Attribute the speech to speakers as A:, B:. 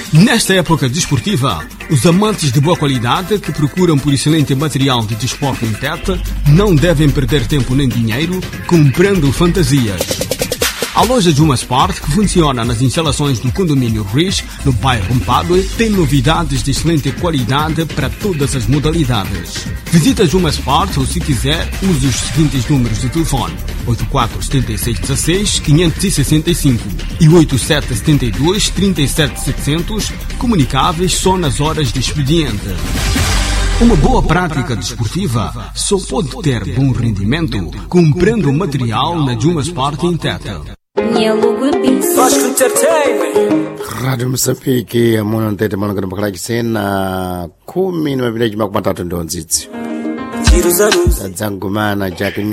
A: Nesta época desportiva, os amantes de boa qualidade que procuram por excelente material de desporto em Tete não devem perder tempo nem dinheiro comprando fantasias. A loja Juma Sport, que funciona nas instalações do condomínio Riz, no bairro Mpadue, tem novidades de excelente qualidade para todas as modalidades. Visita Juma Sport ou, se quiser, use os seguintes números de telefone: 847616-565 e 8772-37700, comunicáveis só nas horas de expediente. Uma boa prática desportiva só pode ter bom rendimento comprando material na Juma Sport em Tete.
B: Radio Msapiki ya mwana ntete mwana kana bakala kisena 10 na mabila jima kumatatu ndo nzitsi. Zangu mana Jack